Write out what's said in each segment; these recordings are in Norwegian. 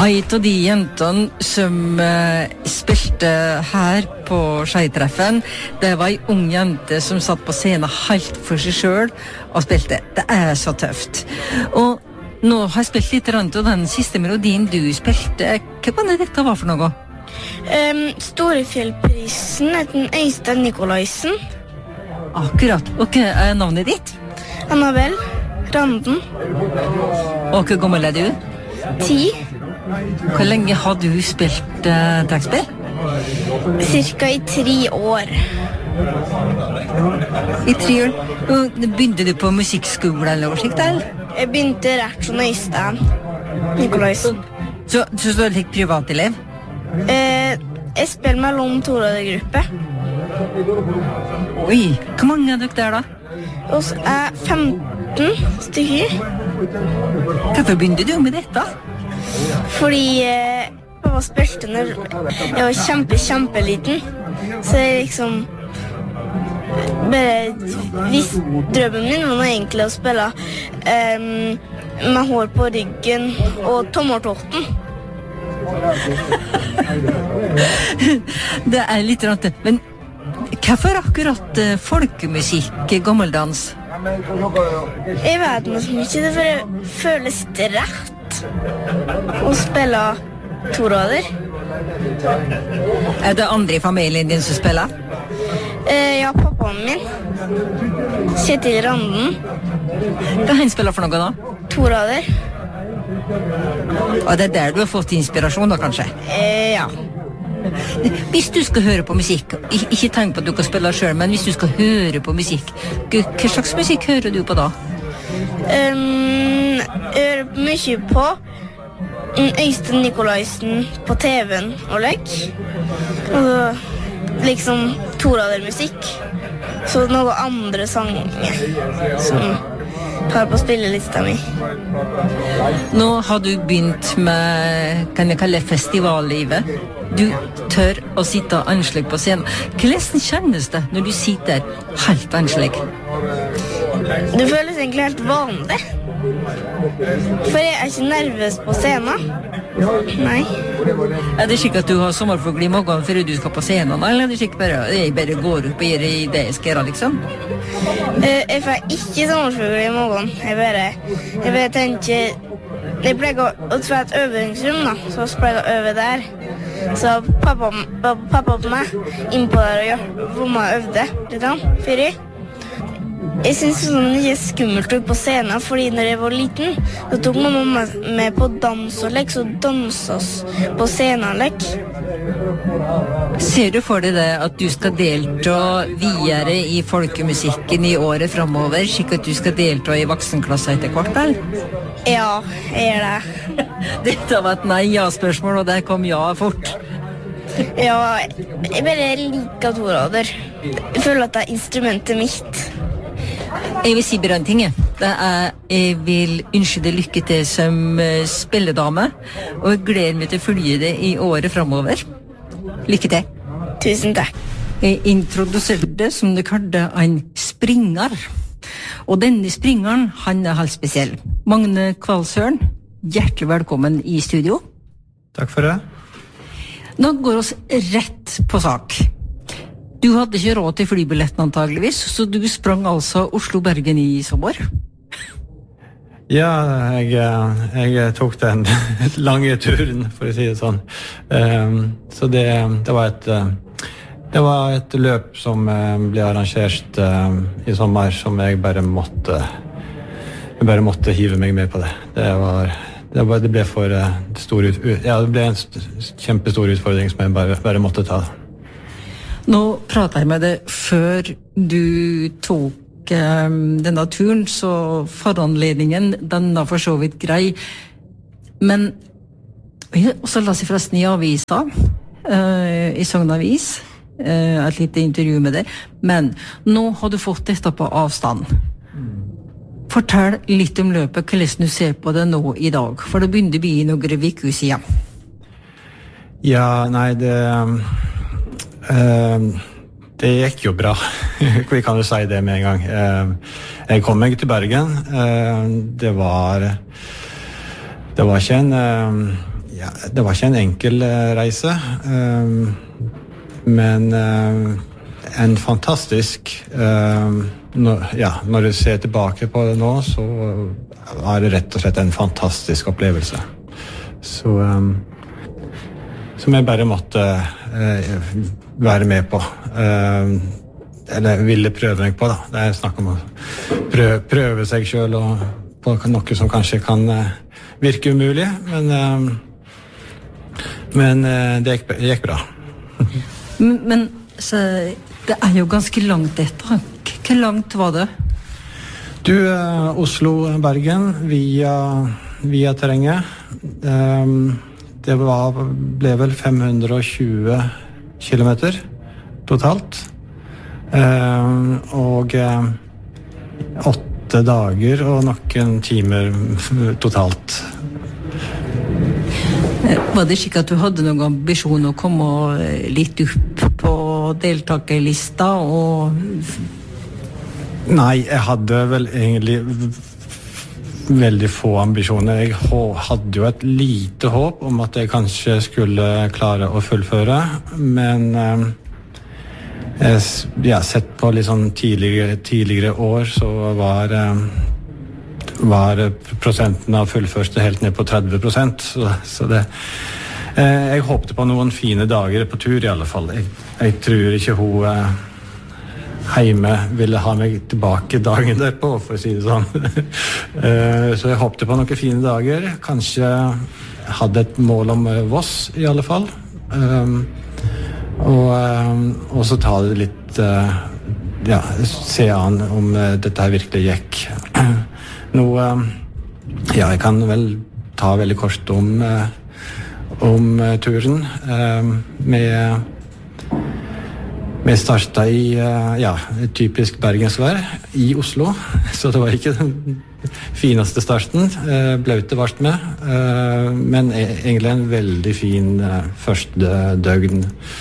Et av de jentene som spilte her på Skei-treffen, det var en ung jente som satt på scenen helt for seg selv og spilte. Det så tøft. Og nå har jeg spilt litt rundt, og den siste melodien du spilte, hva var det dette var for noe? Storefjellprisen heter Øystein Nikolaisen. Akkurat. Og hva navnet ditt? Annabelle Randen. Og hvor gammel du? 10. Hvor lenge har du spilt trekkspill? Cirka i 3 år. I 3 år? Og begynte du på musikkskole eller noe slikt, eller? Jeg begynte rett som Øystein Nikolaisen. Så du er litt privatelev? Jeg spiller mellom torådergruppe. Oi, hvor mange dere der da? Og så 15 stykker. Hvorfor begynte du med dette? Fordi pappa spilte når jeg var kjempeliten. Så jeg liksom bare drømmen min var egentlig å spille med hår på ryggen og tommeltotten. Det litt rart, men hvorfor akkurat folkemusikk, gammeldans? Jeg vet noe så mye, det bare føles rett å spille toråder. Det andre i familien din som spiller? Ja, pappaen min. Kjetil Randen. Hva han spiller for noe da? Toråder. Og det der du har fått inspirasjon da, kanskje? Ja. Hvis du skal høre på musikk, ikke tenk på at du kan spille selv, men hvis du skal høre på musikk, hva slags musikk hører du på da? Jeg hører mye på Øystein Nikolaisen på TV-en og lek. Og liksom toradermusikk. Så noen andre sanger som tar på spillelista mi. Nå har du begynt med, kan jeg kalle det, festivallivet. Du tør å sitte anslig på scenen. Hvordan kjennes det når du sitter helt anslig? Det føles egentlig helt vanlig. For jeg ikke nervøs på scenen. Nei. Det slik at du har sommerfugl i magen før du skal på scenen, eller det slik jeg bare går opp og gjør det jeg skal gjøre, liksom? Jeg får ikke sommerfugl i magen. Jeg bare tenker... Jeg pleier å ta et øvingsrom, da. Så pleier jeg å øve der. Så pappa på meg innpå der og hvor man øvde litt da, før jeg synes sånn det ikke skummelt ut på scenen, fordi når jeg var liten, så tok mamma med på dans og lek, så danset oss på scenen og lek. Ser du for deg det at du skal delta videre i folkemusikken i året fremover, slik at du skal delta i voksenklasse etter hvert, eller? Ja, jeg gjør det. Dette var et nei-ja-spørsmål, og der kom ja fort. Ja, jeg bare liker torader. Jeg føler at det instrumentet mitt. Jeg vil si bare en ting. Jeg vil ønske deg lykke til som spilledame, og jeg gleder meg til å følge det i året fremover. Lykke til. Tusen takk. Jeg introduserte det som det kalte en springer. Og denne springeren, han helt spesiell. Magne Kvalsøren, hjertelig velkommen i studio. Takk for det. Nå går oss rett på sak. Du hadde ikke råd til flybilletten antageligvis, så du sprang altså Oslo-Bergen i sommer? Ja, jeg tok den lange turen, for å si det sånn. Så det var et løp som ble arrangert i sommer, som jeg bare måtte hive meg med på det. Det ble for stor det ble en kjempestor utfordring som jeg bare måtte ta. Nå prater jeg med deg før du tok denne turen, så foranledningen, den var for så vidt grei. Men jeg også la seg forresten i avisa, i Sognavis, et lite intervju med deg. Men nå har du fått dette på avstand. Fortell litt om løpet, hvordan du ser på det nå i dag, for det begynner å bli noen uker siden. Ja, nei, det gikk jo bra. Vi kan jo si det med en gang. Jeg kom meg til Bergen. Det var ikke en det var ikke en enkel reise, men en fantastisk når du ser tilbake på det nå, så var det rett og slett en fantastisk opplevelse. Så som jeg bare måtte være med på. Eller ville prøve meg på, da. Det er snakk om å prøve seg selv og på noe som kanskje kan virke umulig, men det gikk bra. Men så, det er jo ganske langt etter. Hvor langt var det? Du, Oslo-Bergen via terrenget. Det ble vel 520 kilometer totalt. Og 8 dager og noen timer totalt. Var det slik at du hadde noen ambisjon å komme litt opp på deltakerlista? Nei, jeg hadde vel egentlig veldig få ambisjoner. Jeg hadde jo et lite håp om at jeg kanskje skulle klare å fullføre, men jeg har sett på litt sånn tidligere år, så var prosenten av fullførte helt ned på 30%, så det jeg håpte på noen fine dager på tur i alle fall. Jeg tror ikke hun hjemme ville ha meg tilbake dagen derpå, for å si det sånn. Så jeg håpte på noen fine dager. Kanskje hadde et mål om Voss i alle fall. Og så ta det litt se an om dette her virkelig gikk. Nå jeg kan vel ta veldig kort om turen. Vi startet i typisk bergensvær i Oslo, så det var ikke den fineste starten. Blaute vart med, men egentlig en veldig fin første døgn.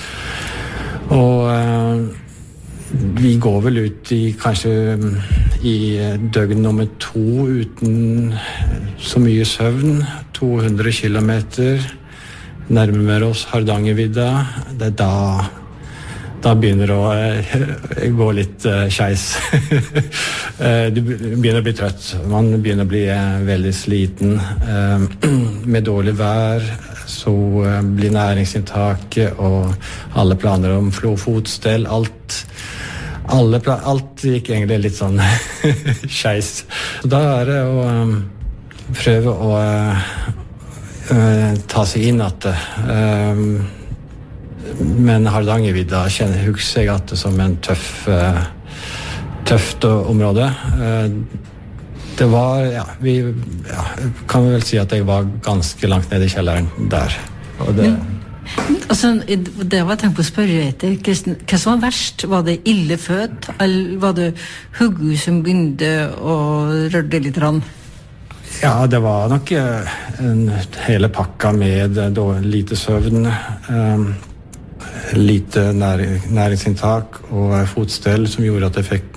Og vi går vel ut kanskje i døgn nummer 2 uten så mye søvn. 200 kilometer, nærmer oss Hardangervidda. Det er da begynner å gå litt skeis. Du begynner å bli trøtt. Man begynner å bli veldig sliten. Med dårlig vær så blir næringsinntaket og alle planer om fotstell, alt gikk egentlig litt sånn skeis. Da er det å prøve å ta seg inn at men Hardangervidda husker jeg at det som en tøft område. Det var, vi kan vel si at jeg var ganske langt nede i kjelleren der. Og det... det var tenkt på å spørre etter. Hva som var verst? Var det illefødt, eller var det Huggu som begynte å røre litt rann? Ja, det var nok hele pakka med lite søvn, lite næringsinntak og fotstell som gjorde at jeg fikk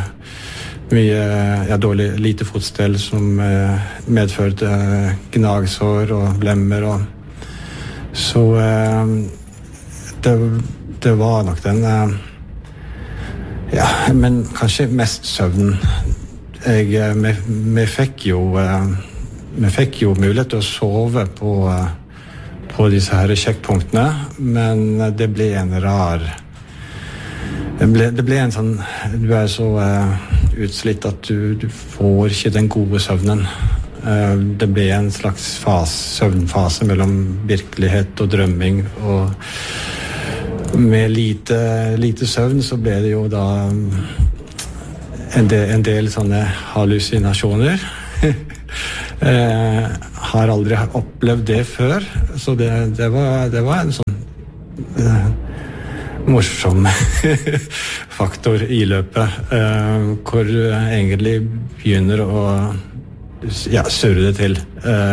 lite fotstell som medførte gnagsår og blemmer. Så det var nok den men kanskje mest søvn. Vi fikk jo mulighet til å sove på disse her sjekkpunktene, men det ble en rar det ble en sånn du så utslitt at du får ikke den gode søvnen. Det ble en slags søvnfase mellom virkelighet og drømming, og med lite søvn så ble det jo da en del sånne hallusinasjoner. Har aldri opplevd det før, så det var en sånn morsom faktor i løpet, hvor du egentlig begynner å surre det til.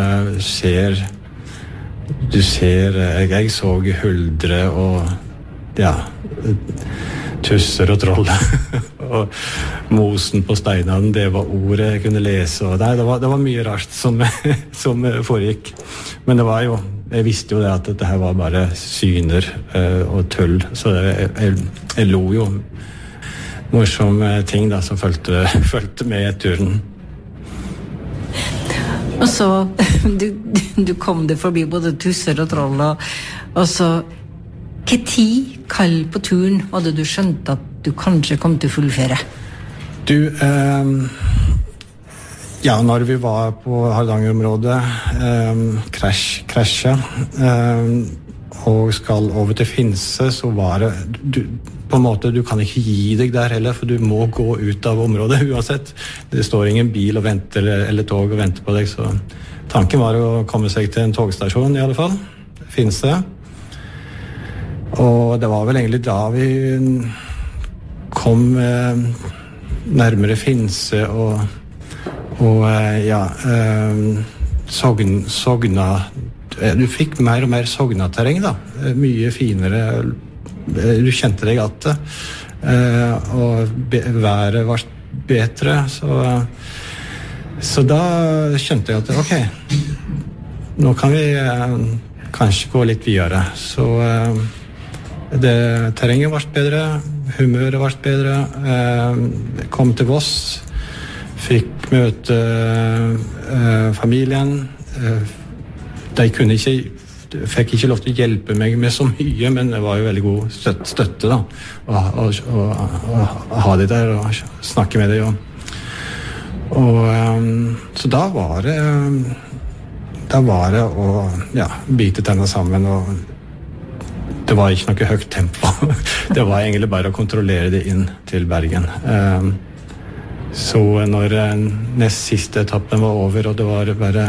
Jeg så huldre og tusser og troll. Og mosen på steinene, det var ordet jeg kunne lese. Og det var mye rart som foregikk. Men det var jo jeg visste jo det at dette her var bare syner og tull, så jeg lo jo morsomme ting da, som følte med i turen. Og så, du kom det forbi både tusser og troll, og så, hva tid kall på turen var det du skjønte at du kanskje kom til fullføre? Du, ja, når vi var på Hardangerområdet, krasja, og skal over til Finse, så var det, på en måte, du kan ikke gi deg der heller, for du må gå ut av området uansett. Det står ingen bil og venter, eller tog og venter på deg, så tanken var å komme seg til en togstasjon i alle fall, Finse. Og det var vel egentlig da vi kom nærmere Finse og ja, Sogna. Du fikk mer og mer Sogna-terreng da, mye finere, du kjente deg at det, og været var bedre, så da skjønte jeg at ok, nå kan vi kanskje gå litt videre, så terrenget var bedre, humøret var bedre, kom til Voss, fikk møte familien, de fikk ikke lov til å hjelpe meg med så mye, men det var jo veldig god støtte da, å ha det der og snakke med dem. Så da var det å ja, bite tennene sammen, og det var ikke noe høyt tempo. Det var egentlig bare å kontrollere det inn til Bergen. Så når nest siste etappen var over, og det var bare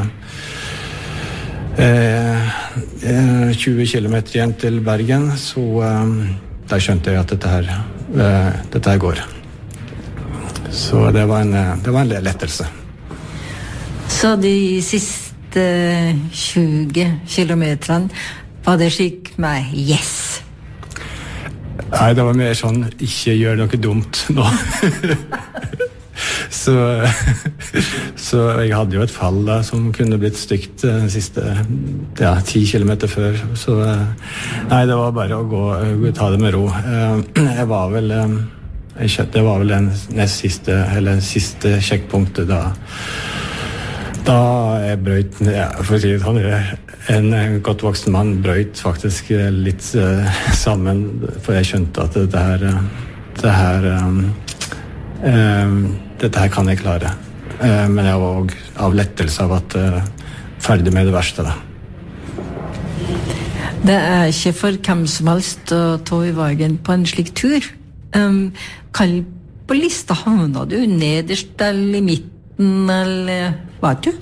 20 kilometer igjen til Bergen, så da skjønte jeg at dette her går. Så det var en lettelse. Så de siste 20 kilometerne var det slik med yes? Nei, det var mer sånn, ikke gjør noe dumt nå. Så jeg hadde jo et fall da, som kunne blitt stygt de siste 10 kilometer før. Så nei, det var bare å ta det med ro. Det var vel den nest siste, eller siste sjekkpunktet da jeg brøyt, for å si det sånn, en godt voksen mann brøyt faktisk litt sammen, for jeg skjønte at dette her kan jeg klare. Men jeg var også av lettelse av at ferdig med det verste da. Det ikke for hvem som helst å ta i veien på en slik tur. Kall på lista, havna du nederst eller i midten, eller hva du?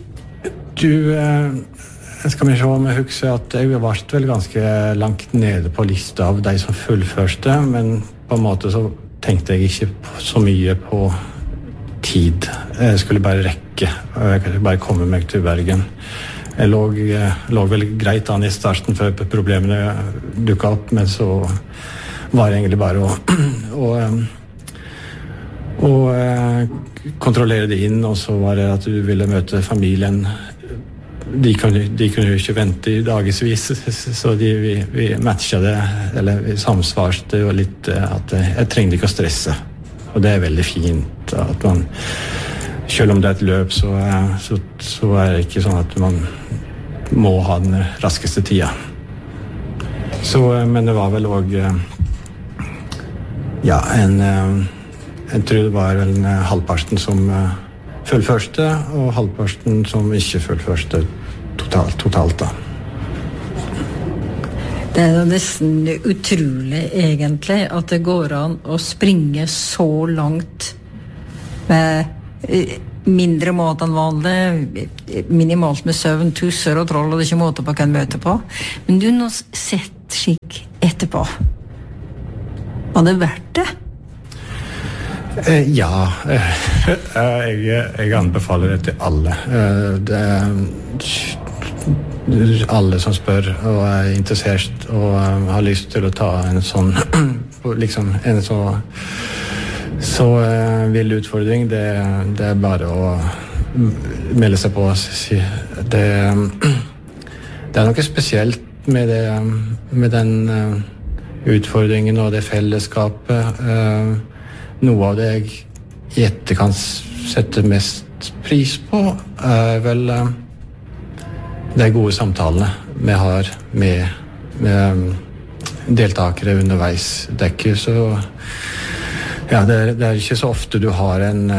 Skal vi se om jeg husker at jeg ble vel ganske langt nede på lista av de som fullførste, men på en måte så tenkte jeg ikke så mye på tid. Jeg skulle bare rekke, jeg kunne bare komme meg til Bergen. Jeg lå vel greit an i starten før problemene dukket opp, men så var det egentlig bare å kontrollere det inn, og så var det at du ville møte familien. De kunne jo ikke vente i dagesvis, så vi matchet det, eller vi samsvarte jo litt at jeg trengte ikke å stresse. Og det er veldig fint at man, selv om det er et løp, så er det ikke sånn at man må ha den raskeste tida. Så, men det var vel også, ja, jeg tror det var vel halvparten som fullførste, og halvparten som ikke fullførste totalt da. Det er nesten utrolig egentlig at det går an å springe så langt med mindre mat enn vanlig, minimalt med søvn, tusser og troll, og det er ikke måte på hva en møter på. Men du nå sett slik etterpå. Var det verdt det? Ja, jeg anbefaler det til alle. Alle som spør og er interessert og har lyst til å ta en sånn liksom en så vill utfordring, det er bare å melde seg på. Det noe spesielt med den utfordringen og det fellesskapet. Noe av det jeg i etterkant setter mest pris på, vel de gode samtalene vi har med deltakere underveis. Det ikke så det ikke så ofte du har en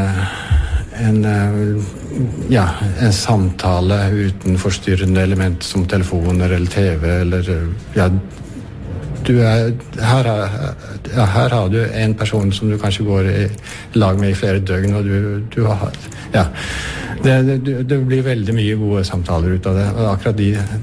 samtale uten forstyrrende element som telefoner eller TV eller her har du en person som du kanskje går i lag med i flere døgn, og du har det blir veldig mye gode samtaler ut av det, og akkurat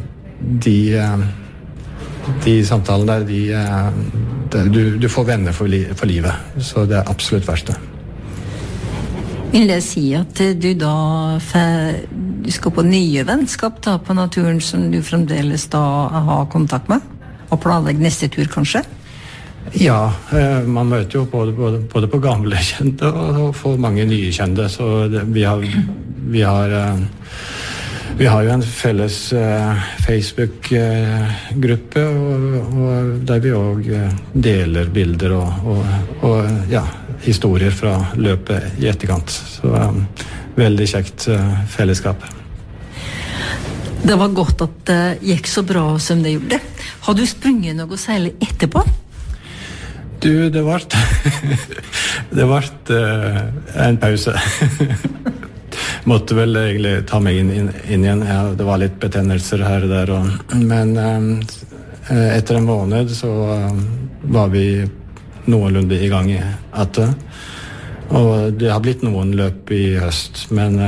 de samtalene der du får venner for livet, så det absolutt verste. Vil jeg si at du du skal på nye vennskap da, på naturen som du fremdeles da har kontakt med, og planlegge neste tur kanskje? Ja, man møter jo både på gamle kjente og for mange nye kjente, så vi har jo en felles Facebook-gruppe, og der vi også deler bilder og historier fra løpet i etterkant. Så veldig kjekt fellesskap. Det var godt at det gikk så bra som det gjorde. Har du sprunget noe særlig etterpå? Det ble en pause. Måtte vel egentlig ta meg inn igjen. Ja, det var litt betennelser her og der. Men etter en måned så var vi noenlunde i gang igjen. Og det har blitt noen løp i høst. Men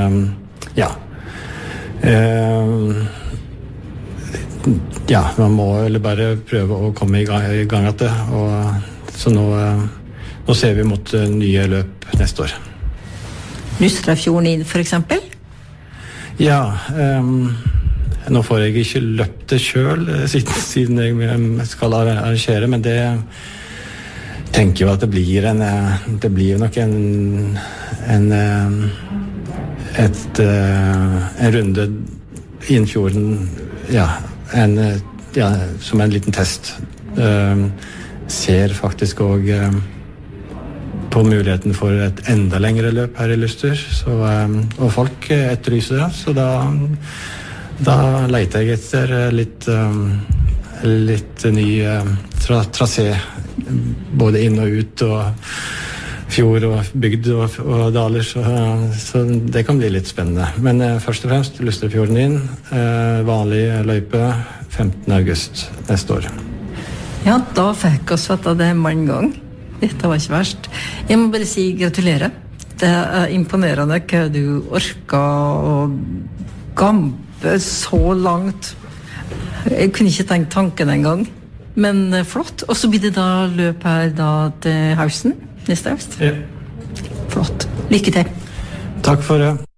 man må bare prøve å komme i gang etter. Så nå ser vi mot nye løp neste år. Lustrafjorden inn, for eksempel? Ja, nå får jeg ikke løpt det selv siden jeg skal arrangere, men det tenker jo at det blir nok en runde inn fjorden, som en liten test. Ser faktisk også på muligheten for et enda lengre løp her i Luster, og folk etterlyser det, så da leter jeg etter litt ny trasé, både inn og ut, og fjord og bygd og daler, så det kan bli litt spennende. Men først og fremst Lusterfjorden inn, vanlig løype 15. august neste år. Ja, da fikk oss vite det mange ganger. Dette var ikke verst. Jeg må bare si gratulerer. Det imponerende hva du orket å gampe så langt. Jeg kunne ikke tenkt tanken en gang. Men flott. Og så blir det da løp her da til høsten, neste høst. Ja. Flott. Lykke til. Takk for det.